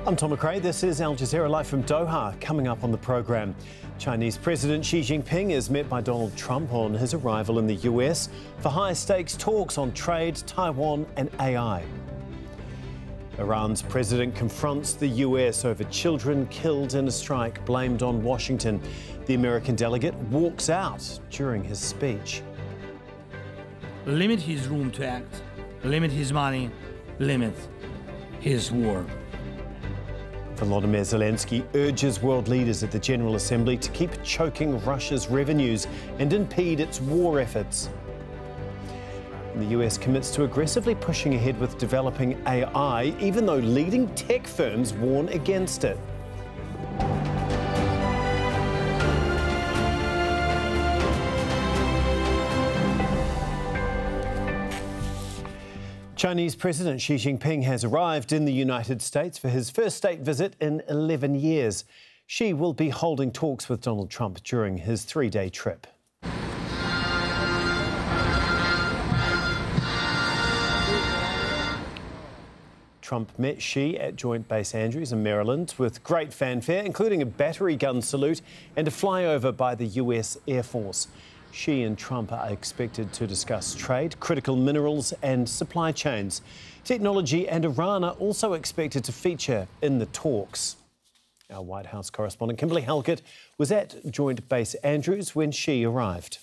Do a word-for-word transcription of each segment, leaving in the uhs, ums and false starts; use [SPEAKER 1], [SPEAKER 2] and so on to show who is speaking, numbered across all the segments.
[SPEAKER 1] I'm Tom McRae. This is Al Jazeera live from Doha. Coming up on the program, Chinese President Xi Jinping is met by Donald Trump on his arrival in the U S for high-stakes talks on trade, Taiwan and A I. Iran's president confronts the U S over children killed in a strike blamed on Washington. The American delegate walks out during his speech.
[SPEAKER 2] Limit his room to act, limit his money, limit his war.
[SPEAKER 1] Volodymyr Zelensky urges world leaders at the General Assembly to keep choking Russia's revenues and impede its war efforts. And the U S commits to aggressively pushing ahead with developing A I, even though leading tech firms warn against it. Chinese President Xi Jinping has arrived in the United States for his first state visit in eleven years. Xi will be holding talks with Donald Trump during his three-day trip. Trump met Xi at Joint Base Andrews in Maryland with great fanfare, including a battery gun salute and a flyover by the U S Air Force. Xi and Trump are expected to discuss trade, critical minerals and supply chains. Technology and Iran are also expected to feature in the talks. Our White House correspondent Kimberly Halkett was at Joint Base Andrews when Xi arrived.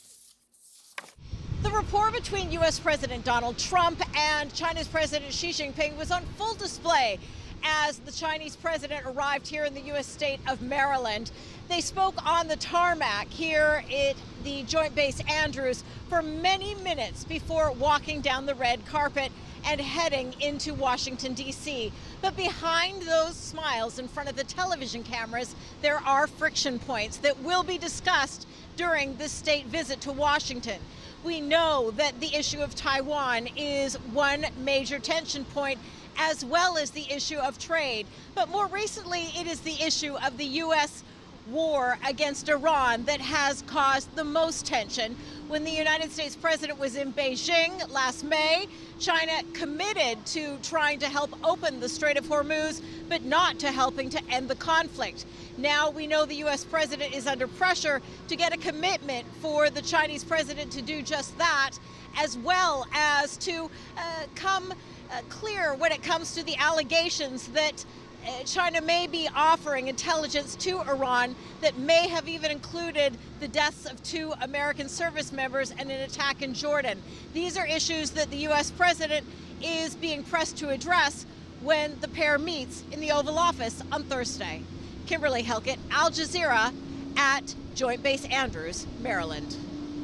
[SPEAKER 3] The rapport between U S President Donald Trump and China's President Xi Jinping was on full display as the Chinese president arrived here in the U S state of Maryland. They spoke on the tarmac here at the Joint Base Andrews for many minutes before walking down the red carpet and heading into Washington, D C. But behind those smiles in front of the television cameras, there are friction points that will be discussed during this state visit to Washington. We know that the issue of Taiwan is one major tension point, as well as the issue of trade. But more recently, it is the issue of the U S war against Iran that has caused the most tension. When the United States president was in Beijing last May, China committed to trying to help open the Strait of Hormuz, but not to helping to end the conflict. Now we know the U S president is under pressure to get a commitment for the Chinese president to do just that, as well as to uh, come uh, clear when it comes to the allegations that China may be offering intelligence to Iran that may have even included the deaths of two American service members and an attack in Jordan. These are issues that the U S president is being pressed to address when the pair meets in the Oval Office on Thursday. Kimberly Halkett, Al Jazeera, at Joint Base Andrews, Maryland.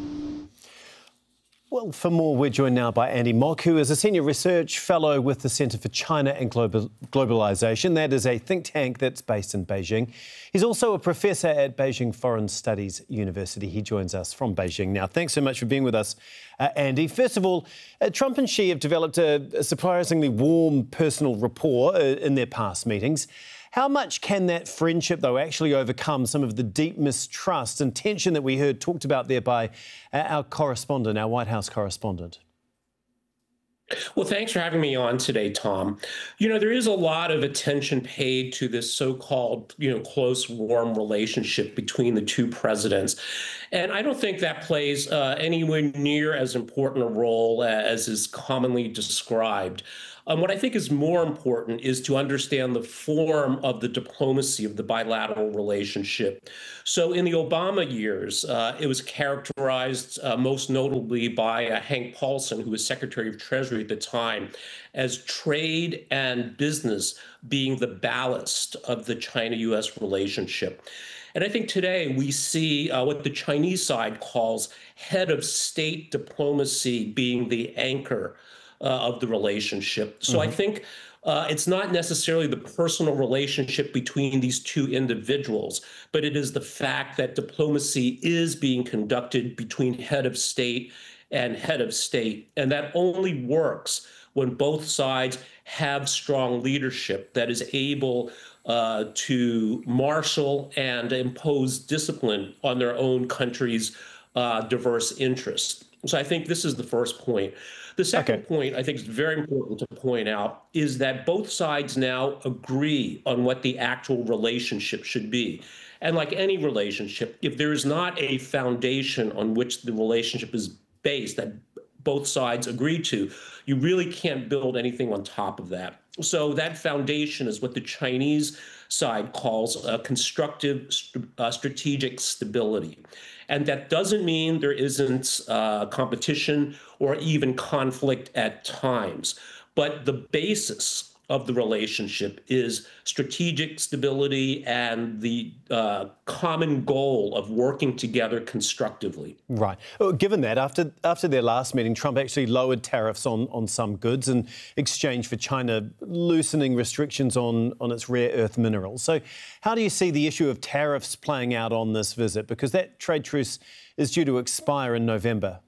[SPEAKER 1] Well, for more, we're joined now by Andy Mok, who is a senior research fellow with the Centre for China and Global Globalisation. That is a think tank that's based in Beijing. He's also a professor at Beijing Foreign Studies University. He joins us from Beijing now. Thanks so much for being with us, uh, Andy. First of all, uh, Trump and Xi have developed a, a surprisingly warm personal rapport uh, in their past meetings. How much can that friendship, though, actually overcome some of the deep mistrust and tension that we heard talked about there by our correspondent, our White House correspondent?
[SPEAKER 4] Well, thanks for having me on today, Tom. You know, there is a lot of attention paid to this so-called, you know, close, warm relationship between the two presidents. And I don't think that plays uh, anywhere near as important a role as is commonly described. Um, what I think is more important is to understand the form of the diplomacy of the bilateral relationship. So in the Obama years, uh, it was characterized uh, most notably by uh, Hank Paulson, who was Secretary of Treasury at the time, as trade and business being the ballast of the China-U S relationship. And I think today we see uh, what the Chinese side calls head of state diplomacy being the anchor Uh, of the relationship. So mm-hmm. I think uh, it's not necessarily the personal relationship between these two individuals, but it is the fact that diplomacy is being conducted between head of state and head of state. And that only works when both sides have strong leadership that is able uh, to marshal and impose discipline on their own country's uh, diverse interests. So I think this is the first point. The second
[SPEAKER 1] Okay.
[SPEAKER 4] point I think is very important to point out is that both sides now agree on what the actual relationship should be. And like any relationship, if there is not a foundation on which the relationship is based that both sides agree to, you really can't build anything on top of that. So that foundation is what the Chinese side calls a constructive st- uh, strategic stability. And that doesn't mean there isn't uh, competition or even conflict at times. But the basis of the relationship is strategic stability and the uh, common goal of working together constructively.
[SPEAKER 1] Right. Well, given that, after after their last meeting, Trump actually lowered tariffs on, on some goods in exchange for China loosening restrictions on, on its rare earth minerals. So how do you see the issue of tariffs playing out on this visit? Because that trade truce is due to expire in November.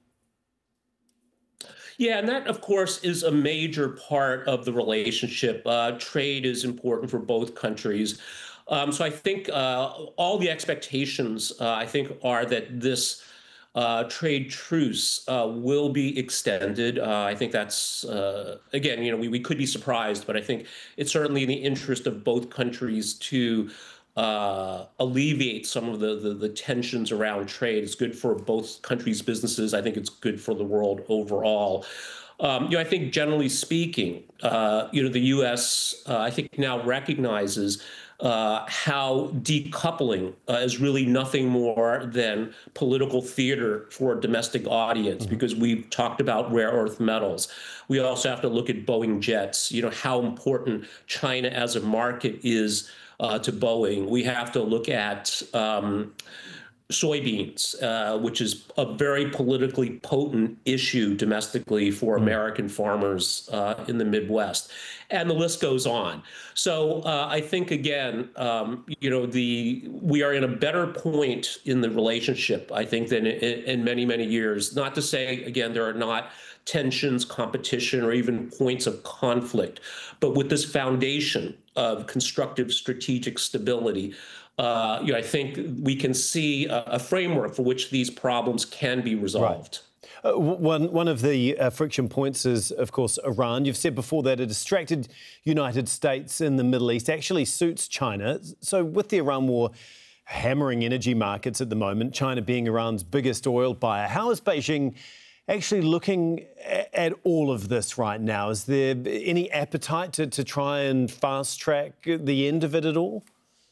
[SPEAKER 4] Yeah, and that, of course, is a major part of the relationship. Uh, trade is important for both countries. Um, so I think uh, all the expectations, uh, I think, are that this uh, trade truce uh, will be extended. Uh, I think that's, uh, again, you know, we, we could be surprised, but I think it's certainly in the interest of both countries to uh, alleviate some of the, the, the tensions around trade. It's good for both countries' businesses. I think it's good for the world overall. Um, you know, I think generally speaking, uh, you know, the U S, uh, I think now recognizes uh, how decoupling uh, is really nothing more than political theater for a domestic audience, mm-hmm. because we've talked about rare earth metals. We also have to look at Boeing jets, you know, how important China as a market is Uh, to Boeing. We have to look at um, soybeans, uh, which is a very politically potent issue domestically for American farmers uh, in the Midwest. And the list goes on. So uh, I think, again, um, you know, the we are in a better point in the relationship, I think, than in, in many, many years. Not to say, again, there are not tensions, competition, or even points of conflict. But with this foundation of constructive strategic stability, uh, you know, I think we can see a, a framework for which these problems can be resolved.
[SPEAKER 1] Right. Uh, one, one of the uh, friction points is, of course, Iran. You've said before that a distracted United States in the Middle East actually suits China. So with the Iran war hammering energy markets at the moment, China being Iran's biggest oil buyer, how is Beijing actually looking at all of this right now? Is there any appetite to, to try and fast track the end of it at all?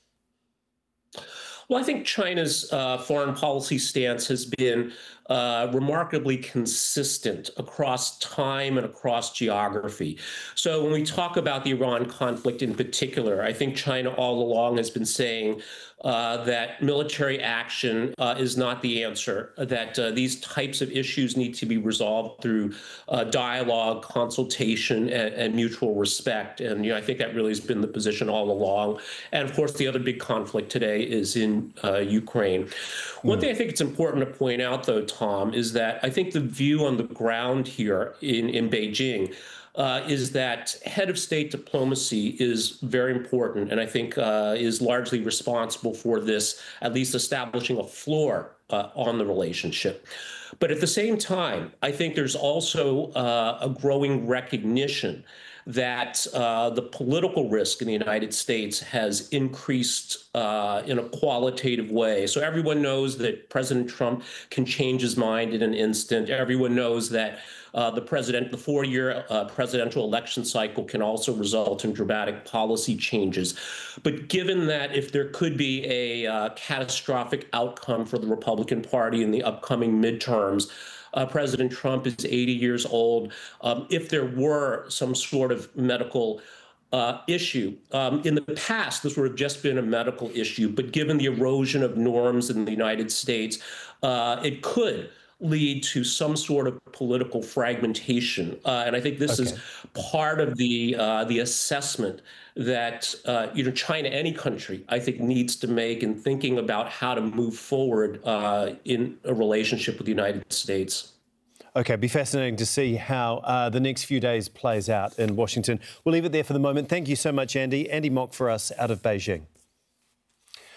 [SPEAKER 4] Well, I think China's uh, foreign policy stance has been uh, remarkably consistent across time and across geography. So when we talk about the Iran conflict in particular, I think China all along has been saying uh, that military action uh, is not the answer, that uh, these types of issues need to be resolved through uh, dialogue, consultation, and, and mutual respect. And you know, I think that really has been the position all along. And of course, the other big conflict today is in uh, Ukraine. One thing I think it's important to point out, though, Tom, is that I think the view on the ground here in, in Beijing uh, is that head of state diplomacy is very important, and I think uh, is largely responsible for this, at least establishing a floor uh, on the relationship. But at the same time, I think there's also uh, a growing recognition that uh, the political risk in the United States has increased uh, in a qualitative way. So everyone knows that President Trump can change his mind in an instant. Everyone knows that uh, the president, the four-year uh, presidential election cycle can also result in dramatic policy changes. But given that if there could be a uh, catastrophic outcome for the Republican Party in the upcoming midterms, Uh, President Trump is eighty years old. Um, if there were some sort of medical uh, issue, um, in the past, this would have just been a medical issue. But given the erosion of norms in the United States, uh, it could lead to some sort of political fragmentation. Uh, and I think this okay. is part of the uh, the assessment that uh, you know, China, any country, I think, needs to make in thinking about how to move forward uh, in a relationship with the United States.
[SPEAKER 1] OK, it'll be fascinating to see how uh, the next few days plays out in Washington. We'll leave it there for the moment. Thank you so much, Andy. Andy Mok for us out of Beijing.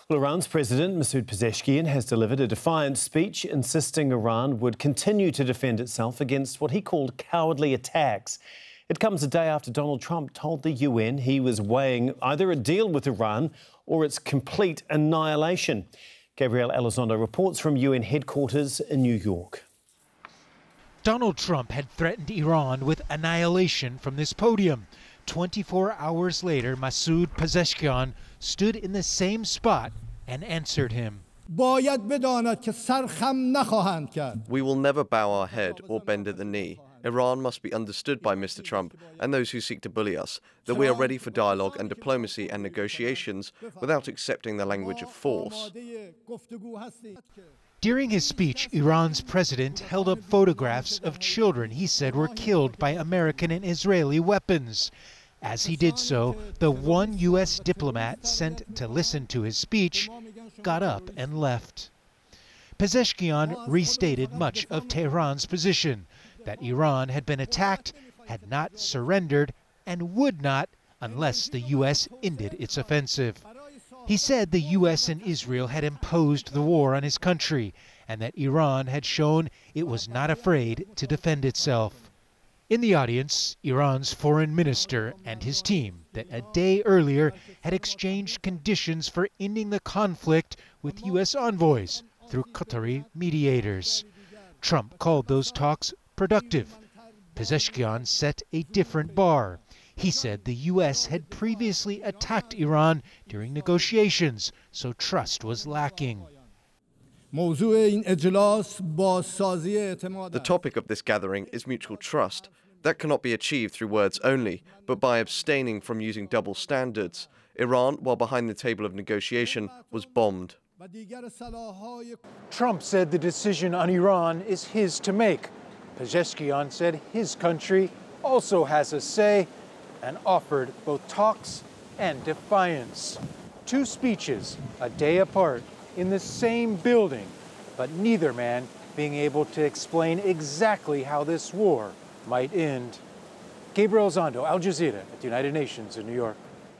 [SPEAKER 1] Well, Iran's President Masoud Pezeshkian has delivered a defiant speech insisting Iran would continue to defend itself against what he called cowardly attacks. It comes a day after Donald Trump told the U N he was weighing either a deal with Iran or its complete annihilation. Gabrielle Elizondo reports from U N headquarters in New York.
[SPEAKER 5] Donald Trump had threatened Iran with annihilation from this podium. twenty-four hours later, Masoud Pezeshkian stood in the same spot and answered him.
[SPEAKER 6] We
[SPEAKER 7] will never bow our head or bend at the knee. Iran must be understood by Mister Trump and those who seek to bully us, that we are ready for dialogue and diplomacy and negotiations without accepting the language of force.
[SPEAKER 5] During his speech, Iran's president held up photographs of children he said were killed by American and Israeli weapons. As he did so, the one U S diplomat sent to listen to his speech got up and left. Pezeshkian restated much of Tehran's position, that Iran had been attacked, had not surrendered, and would not unless the U S ended its offensive. He said the U S and Israel had imposed the war on his country and that Iran had shown it was not afraid to defend itself. In the audience, Iran's foreign minister and his team that a day earlier had exchanged conditions for ending the conflict with U S envoys through Qatari mediators. Trump called those talks productive. Pezeshkian set a different bar. He said the U S had previously attacked Iran during negotiations, so trust was lacking.
[SPEAKER 7] The topic of this gathering is mutual trust. That cannot be achieved through words only, but by abstaining from using double standards. Iran, while behind the table of negotiation, was bombed.
[SPEAKER 5] Trump said the decision on Iran is his to make. Pezeshkian said his country also has a say and offered both talks and defiance. Two speeches, a day apart, in the same building, but neither man being able to explain exactly how this war might end. Gabriel Elizondo, Al Jazeera at the United Nations in New York.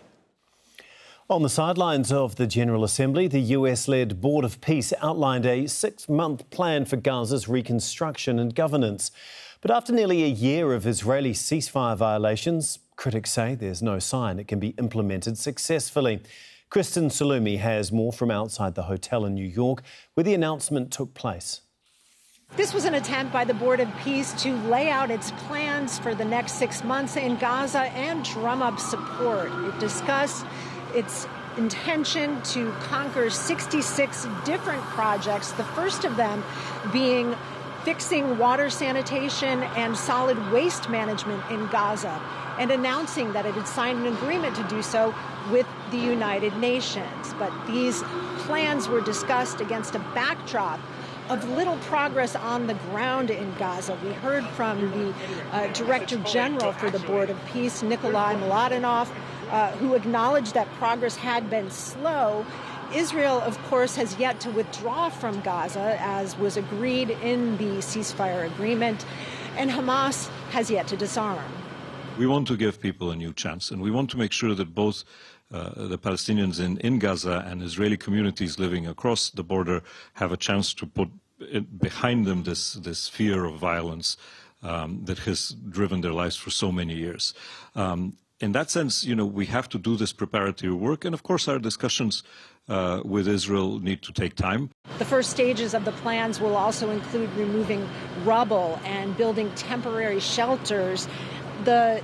[SPEAKER 1] On the sidelines of the General Assembly, the U S-led Board of Peace outlined a six-month plan for Gaza's reconstruction and governance. But after nearly a year of Israeli ceasefire violations, critics say there's no sign it can be implemented successfully. Kristen Salumi has more from outside the hotel in New York, where the announcement took place.
[SPEAKER 3] This was an attempt by the Board of Peace to lay out its plans for the next six months in Gaza and drum up support. It discussed its intention to conquer sixty-six different projects, the first of them being fixing water sanitation and solid waste management in Gaza, and announcing that it had signed an agreement to do so with the United Nations. But these plans were discussed against a backdrop of little progress on the ground in Gaza. We heard from the uh, Director General for the Board of Peace, Nikolai Mladenov, uh, who acknowledged that progress had been slow. Israel, of course, has yet to withdraw from Gaza, as was agreed in the ceasefire agreement, and Hamas has yet to disarm.
[SPEAKER 8] We want to give people a new chance, and we want to make sure that both uh, the Palestinians in, in Gaza and Israeli communities living across the border have a chance to put it behind them this, this fear of violence um, that has driven their lives for so many years. Um, in that sense, you know, we have to do this preparatory work, and of course our discussions uh, with Israel need to take time.
[SPEAKER 3] The first stages of the plans will also include removing rubble and building temporary shelters. The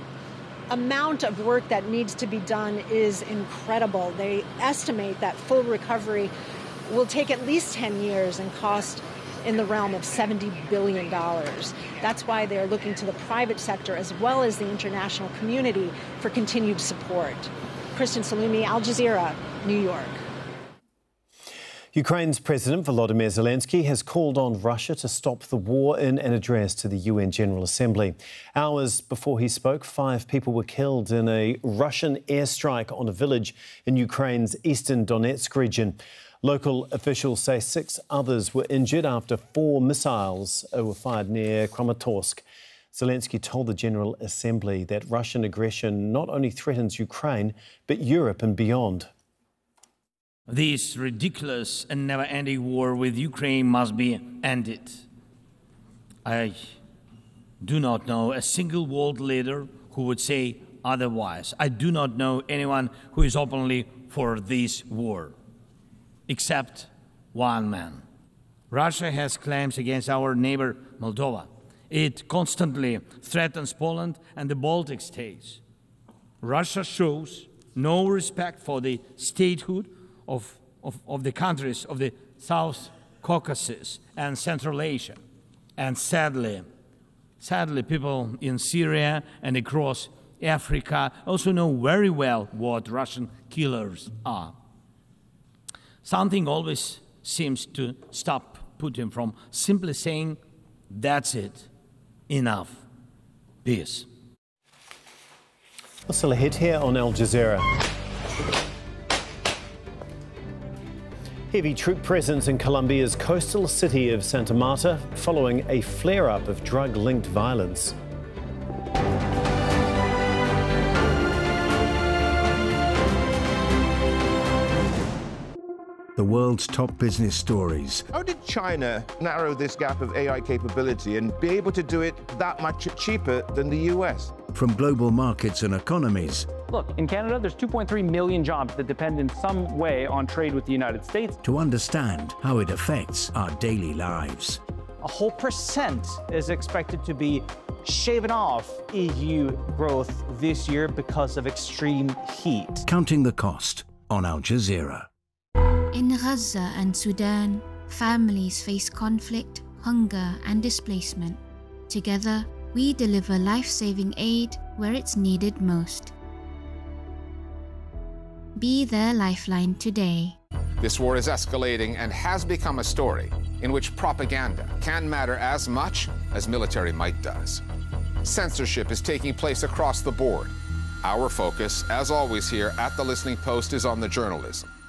[SPEAKER 3] amount of work that needs to be done is incredible. They estimate that full recovery will take at least ten years and cost in the realm of seventy billion dollars. That's why they're looking to the private sector as well as the international community for continued support. Kristen Salumi, Al Jazeera, New York.
[SPEAKER 1] Ukraine's President Volodymyr Zelensky has called on Russia to stop the war in an address to the U N General Assembly. Hours before he spoke, five people were killed in a Russian airstrike on a village in Ukraine's eastern Donetsk region. Local officials say six others were injured after four missiles were fired near Kramatorsk. Zelensky told the General Assembly that Russian aggression not only threatens Ukraine, but Europe and beyond.
[SPEAKER 2] This ridiculous and never-ending war with Ukraine must be ended. I do not know a single world leader who would say otherwise. I do not know anyone who is openly for this war, except one man. Russia has claims against our neighbor Moldova. It constantly threatens Poland and the Baltic states. Russia shows no respect for the statehood of, of, of the countries of the South Caucasus and Central Asia. And sadly, sadly, people in Syria and across Africa also know very well what Russian killers are. Something always seems to stop Putin from simply saying, that's it, enough, peace.
[SPEAKER 1] Still ahead here on Al Jazeera. Heavy troop presence in Colombia's coastal city of Santa Marta following a flare-up of drug-linked violence.
[SPEAKER 6] The world's top business stories.
[SPEAKER 9] How did China narrow this gap of A I capability and be able to do it that much cheaper than the U S?
[SPEAKER 6] From global markets and economies.
[SPEAKER 10] Look, in Canada, there's two point three million jobs that depend in some way on trade with the United States.
[SPEAKER 6] To understand how it affects our daily lives.
[SPEAKER 11] A whole percent is expected to be shaven off E U growth this year because of extreme heat.
[SPEAKER 6] Counting the cost on Al Jazeera.
[SPEAKER 12] In Gaza and Sudan, families face conflict, hunger, and displacement. Together, we deliver life-saving aid where it's needed most. Be their lifeline today.
[SPEAKER 13] This war is escalating and has become a story in which propaganda can matter as much as military might does. Censorship is taking place across the board. Our focus, as always here at The Listening Post, is on the journalism.